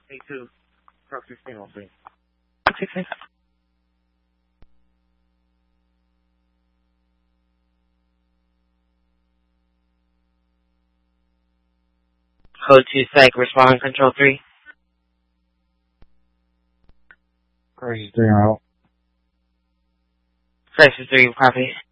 A2, Truck 1603. Okay. Code 2 Psych, respond, Control 3. Crisis 3 out. Crisis 3, copy.